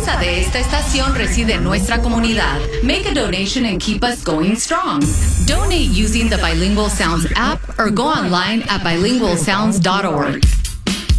causa de esta estación reside en nuestra comunidad. Make a donation and keep us going strong. Donate using the Bilingual Sounds app or go online at bilingualsounds.org.